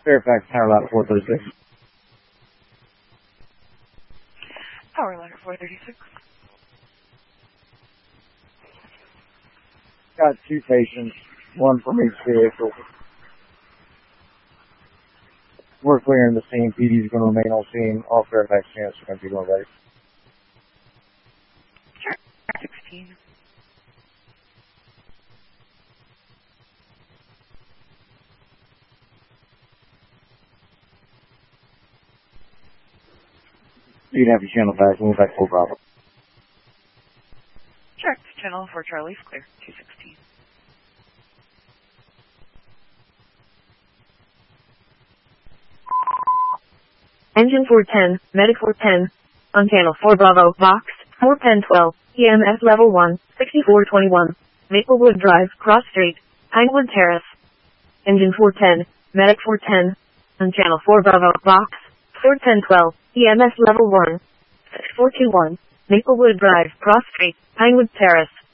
Fairfax Tower Lot 436. Power ladder 436. Got 2 patients, 1 from each vehicle. We're clearing the scene. PD's going to remain on scene. All Fairfax units are going to be going ready. Sure. 16. You can have your channel back. Move back 4 Bravo. Checked. Channel 4 Charlie's clear. 216. Engine 410, Medic 410, on channel 4 Bravo, Vox, 41012, EMS level 1, 6421, Maplewood Drive, Cross Street, Pinewood Terrace. Engine 410, Medic 410, on channel 4 Bravo, Vox, 41012, EMS level 1, 6421, Maplewood Drive, Cross Street, Pinewood Terrace.